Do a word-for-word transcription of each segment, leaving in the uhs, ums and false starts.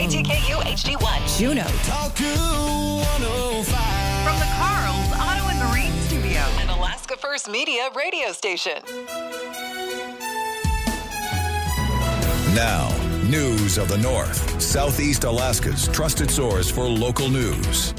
K T K U H D one. Juneau. Talk to one oh five. From the Carl's Auto and Marine Studio. An Alaska First Media radio station. Now, news of the North, Southeast Alaska's trusted source for local news.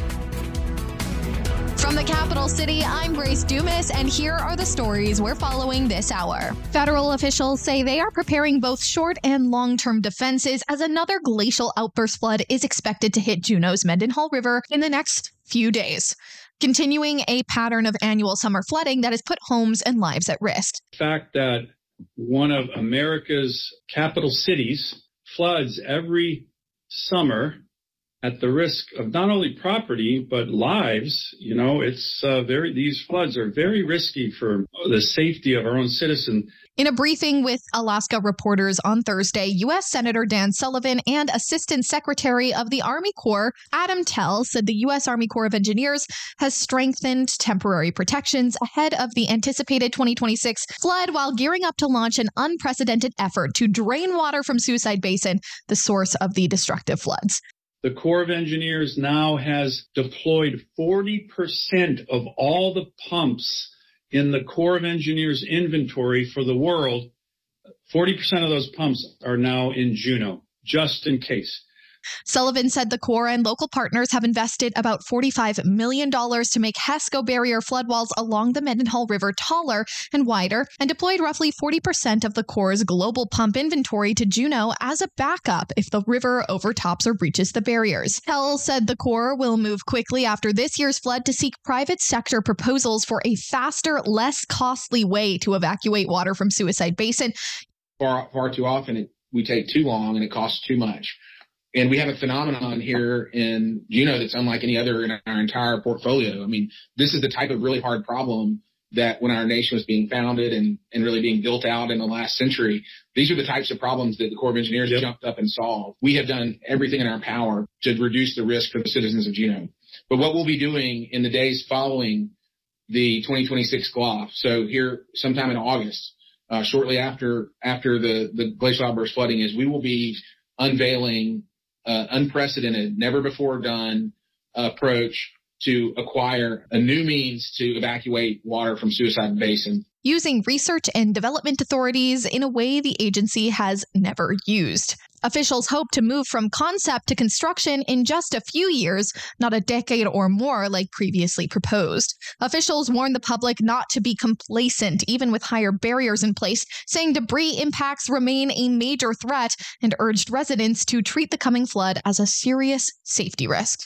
From the capital city, I'm Grace Dumas, and here are the stories we're following this hour. Federal officials say they are preparing both short and long-term defenses as another glacial outburst flood is expected to hit Juneau's Mendenhall River in the next few days, continuing a pattern of annual summer flooding that has put homes and lives at risk. The fact that one of America's capital cities floods every summer at the risk of not only property, but lives, you know, it's uh, very, these floods are very risky for the safety of our own citizens. In a briefing with Alaska reporters on Thursday, U S Senator Dan Sullivan and Assistant Secretary of the Army Corps, Adam Tell, said the U S Army Corps of Engineers has strengthened temporary protections ahead of the anticipated twenty twenty-six flood while gearing up to launch an unprecedented effort to drain water from Suicide Basin, the source of the destructive floods. The Corps of Engineers now has deployed forty percent of all the pumps in the Corps of Engineers inventory for the world. forty percent of those pumps are now in Juneau, just in case. Sullivan said the Corps and local partners have invested about forty-five million dollars to make HESCO barrier flood walls along the Mendenhall River taller and wider, and deployed roughly forty percent of the Corps' global pump inventory to Juneau as a backup if the river overtops or breaches the barriers. Tell said the Corps will move quickly after this year's flood to seek private sector proposals for a faster, less costly way to evacuate water from Suicide Basin. Far, far too often it, we take too long and it costs too much. And we have a phenomenon here in Juneau that's unlike any other in our entire portfolio. I mean, this is the type of really hard problem that when our nation was being founded and, and really being built out in the last century, these are the types of problems that the Corps of Engineers yep. jumped up and solved. We have done everything in our power to reduce the risk for the citizens of Juneau. But what we'll be doing in the days following the twenty twenty-six G L O F, so here sometime in August, uh, shortly after after the, the glacial outburst flooding is, we will be unveiling Uh, unprecedented, never before done uh, approach to acquire a new means to evacuate water from Suicide Basin. Using research and development authorities in a way the agency has never used. Officials hope to move from concept to construction in just a few years, not a decade or more like previously proposed. Officials warn the public not to be complacent, even with higher barriers in place, saying debris impacts remain a major threat, and urged residents to treat the coming flood as a serious safety risk.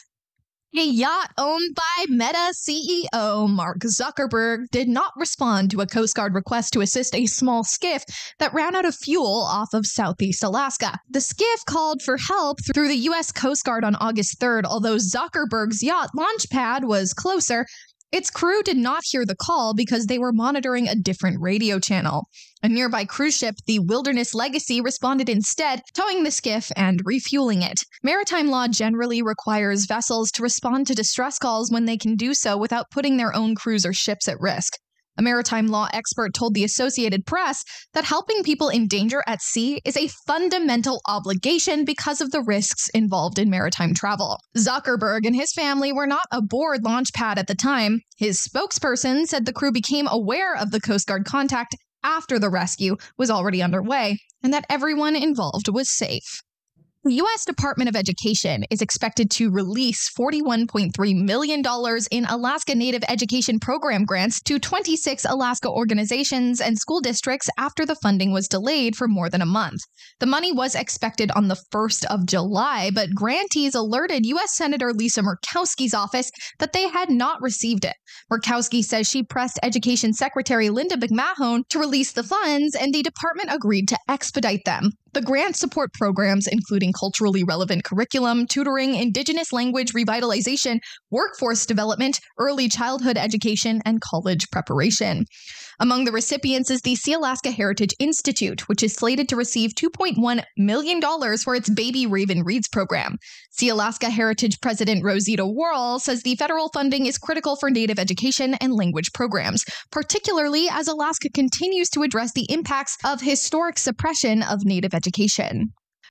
A yacht owned by Meta C E O Mark Zuckerberg did not respond to a Coast Guard request to assist a small skiff that ran out of fuel off of Southeast Alaska. The skiff called for help through the U S Coast Guard on August third, although Zuckerberg's yacht launch pad was closer. Its crew did not hear the call because they were monitoring a different radio channel. A nearby cruise ship, the Wilderness Legacy, responded instead, towing the skiff and refueling it. Maritime law generally requires vessels to respond to distress calls when they can do so without putting their own crews or ships at risk. A maritime law expert told the Associated Press that helping people in danger at sea is a fundamental obligation because of the risks involved in maritime travel. Zuckerberg and his family were not aboard Launchpad at the time. His spokesperson said the crew became aware of the Coast Guard contact after the rescue was already underway and that everyone involved was safe. The U S Department of Education is expected to release forty-one point three million dollars in Alaska Native Education Program grants to twenty-six Alaska organizations and school districts after the funding was delayed for more than a month. The money was expected on the first of July, but grantees alerted U S Senator Lisa Murkowski's office that they had not received it. Murkowski says she pressed Education Secretary Linda McMahon to release the funds, and the department agreed to expedite them. The grants support programs including culturally relevant curriculum, tutoring, Indigenous language revitalization, workforce development, early childhood education, and college preparation. Among the recipients is the Sealaska Heritage Institute, which is slated to receive two point one million dollars for its Baby Raven Reads program. Sealaska Heritage President Rosita Worrell says the federal funding is critical for Native education and language programs, particularly as Alaska continues to address the impacts of historic suppression of Native education.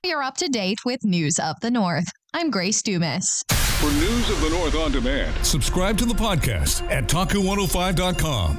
You're up to date with News of the North. I'm Grace Dumas. For News of the North on demand, Subscribe to the podcast at Taku one oh five dot com.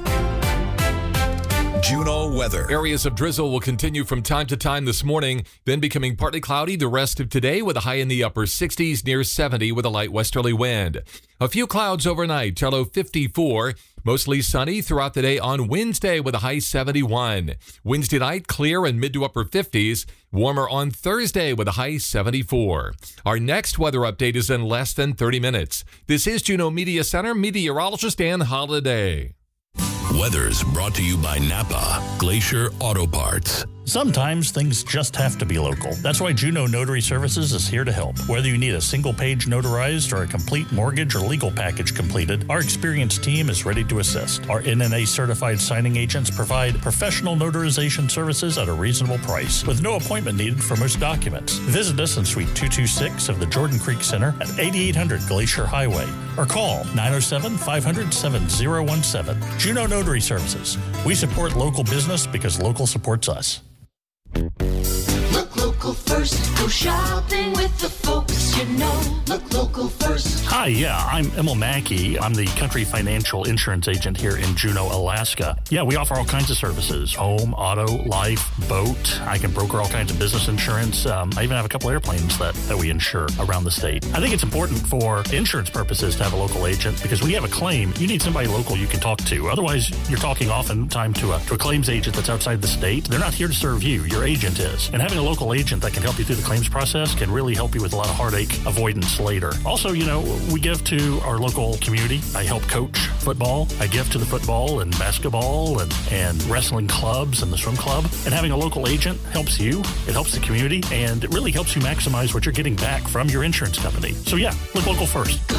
Juneau weather. Areas of drizzle will continue from time to time this morning, then becoming partly cloudy the rest of today with a high in the upper sixties near seventy with a light westerly wind. A few clouds overnight, a low fifty-four. Mostly sunny throughout the day on Wednesday with a high seventy-one. Wednesday night, clear and mid to upper fifties. Warmer on Thursday with a high seventy-four. Our next weather update is in less than thirty minutes. This is Juneau Media Center meteorologist Dan Holiday. Weather's brought to you by Napa Glacier Auto Parts. Sometimes things just have to be local. That's why Juneau Notary Services is here to help. Whether you need a single page notarized or a complete mortgage or legal package completed, our experienced team is ready to assist. Our N N A certified signing agents provide professional notarization services at a reasonable price with no appointment needed for most documents. Visit us in Suite two two six of the Jordan Creek Center at eighty-eight hundred Glacier Highway or call nine oh seven, five hundred, seven oh one seven. Juneau Notary Services. We support local business because local supports us. Look local first, go shopping with the folks you know. Look local first. Hi, yeah, I'm Emil Mackey. I'm the Country Financial Insurance Agent here in Juneau, Alaska. Yeah, we offer all kinds of services: home, auto, life, boat. I can broker all kinds of business insurance. Um, I even have a couple airplanes that, that we insure around the state. I think it's important for insurance purposes to have a local agent because when you have a claim, you need somebody local you can talk to. Otherwise, you're talking oftentimes to a, to a claims agent that's outside the state. They're not here to serve you. Your agent is. And having a local agent that can help you through the claims process can really help you with a lot of heartache avoidance later. Also, you know, we give to our local community. I help coach football. I give to the football and basketball and, and wrestling clubs and the swim club. And having a local agent helps you. It helps the community. And it really helps you maximize what you're getting back from your insurance company. So yeah, look local first.